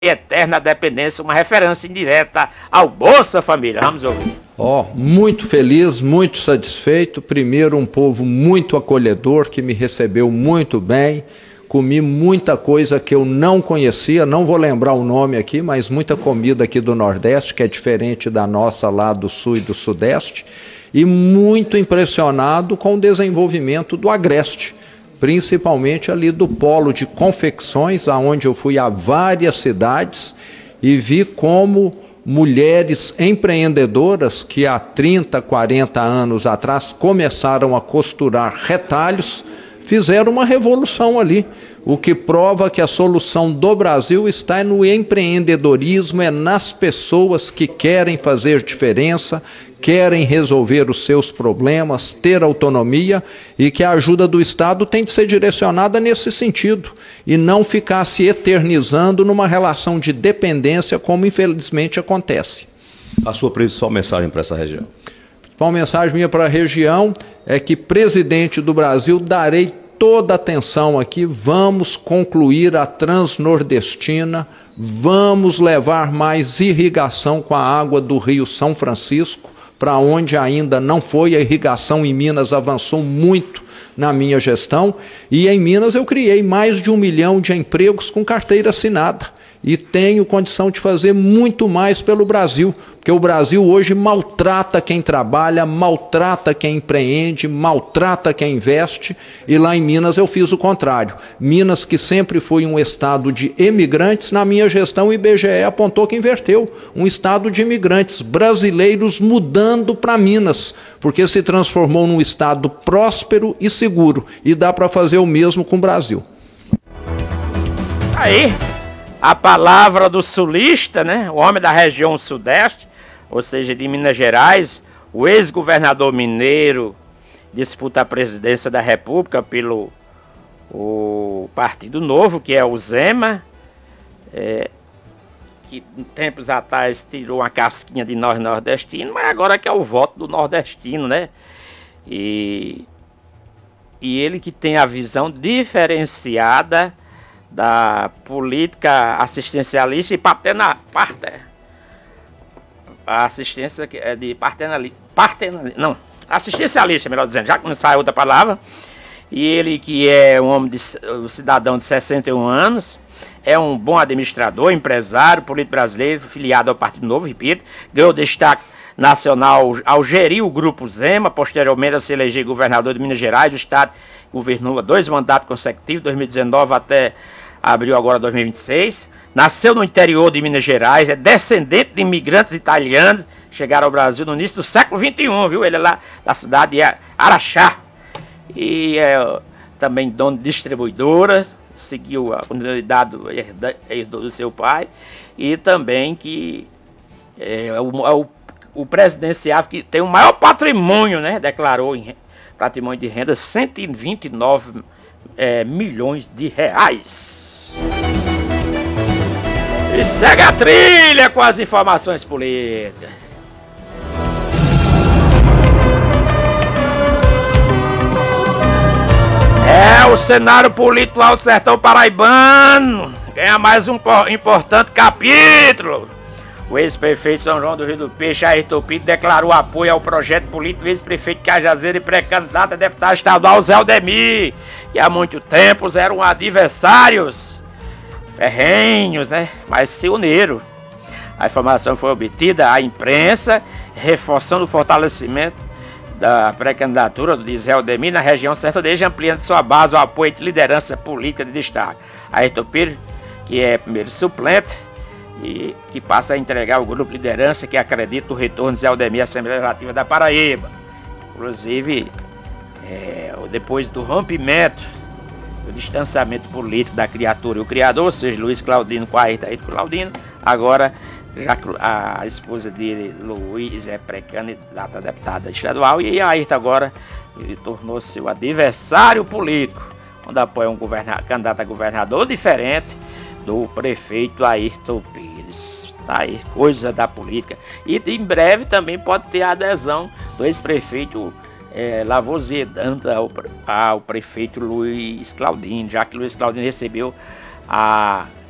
eterna dependência, uma referência indireta ao Bolsa Família. Vamos ouvir. Muito feliz, muito satisfeito. Primeiro, um povo muito acolhedor que me recebeu muito bem. Comi muita coisa que eu não conhecia, não vou lembrar o nome aqui, mas muita comida aqui do Nordeste, que é diferente da nossa lá do Sul e do Sudeste. E muito impressionado com o desenvolvimento do Agreste, principalmente ali do polo de confecções, aonde eu fui a várias cidades e vi como mulheres empreendedoras que há 30, 40 anos atrás começaram a costurar retalhos, fizeram uma revolução ali, o que prova que a solução do Brasil está no empreendedorismo, é nas pessoas que querem fazer diferença, querem resolver os seus problemas, ter autonomia, e que a ajuda do Estado tem de ser direcionada nesse sentido e não ficar se eternizando numa relação de dependência como infelizmente acontece. A sua principal mensagem para essa região? A principal mensagem minha para a região é que, presidente do Brasil, darei toda a atenção aqui, vamos concluir a Transnordestina, vamos levar mais irrigação com a água do Rio São Francisco, para onde ainda não foi. A irrigação em Minas avançou muito na minha gestão, e em Minas eu criei mais de 1 milhão de empregos com carteira assinada, e tenho condição de fazer muito mais pelo Brasil, porque o Brasil hoje maltrata quem trabalha, maltrata quem empreende, maltrata quem investe, e lá em Minas eu fiz o contrário. Minas, que sempre foi um estado de imigrantes, na minha gestão o IBGE apontou que inverteu, um estado de imigrantes brasileiros mudando para Minas, porque se transformou num estado próspero e seguro, e dá para fazer o mesmo com o Brasil. Aí, a palavra do sulista, né? O homem da região sudeste, ou seja, de Minas Gerais, o ex-governador mineiro, disputa a presidência da República pelo Partido Novo, que é o Zema, que tempos atrás tirou uma casquinha de nós nordestinos, mas agora que é o voto do nordestino, né? E ele que tem a visão diferenciada da política assistencialista e assistencialista, melhor dizendo, já que não sai outra palavra. E ele, que é um cidadão de 61 anos, é um bom administrador, empresário, político brasileiro, filiado ao Partido Novo, repito, ganhou destaque nacional ao gerir o Grupo Zema, posteriormente a se eleger governador de Minas Gerais, o estado governou 2 mandatos consecutivos, 2019 até abril agora 2026, nasceu no interior de Minas Gerais, é descendente de imigrantes italianos, chegaram ao Brasil no início do século XXI, viu? Ele é lá da cidade de Araxá, e é também dono de distribuidora, seguiu a continuidade herdou do seu pai, e também que o presidenciável que tem o maior patrimônio, né? Declarou em patrimônio de renda 129 milhões de reais. E segue a trilha com as informações políticas. O cenário político lá do sertão paraibano ganha mais um importante capítulo. O ex-prefeito São João do Rio do Peixe, Ayrton Pinto, declarou apoio ao projeto político do ex-prefeito de Cajazeiro e pré-candidato a deputado estadual Zé Aldemir, que há muito tempo eram adversários ferrenhos, né? Mas se uniram. A informação foi obtida à imprensa, reforçando o fortalecimento da pré-candidatura do Zé Aldemir na região sertaneja, ampliando sua base ao apoio de liderança política de destaque. Ayrton Pinto, que é primeiro suplente, e que passa a entregar o grupo de liderança que acredita no retorno de Zé Aldemir à Assembleia Legislativa da Paraíba. Inclusive, depois do rompimento, do distanciamento político da criatura e o criador, ou seja, Luiz Claudino com Ayrton Claudino, agora já a esposa dele, Luiz, é pré-candidata a deputada estadual, e a Ayrton agora ele tornou-se o adversário político, onde apoia um candidato a governador diferente do prefeito Ayrton Pires. Tá aí, coisa da política. E em breve também pode ter a adesão do ex-prefeito Lavoisier, dando ao prefeito Luiz Claudino, já que Luiz Claudino recebeu a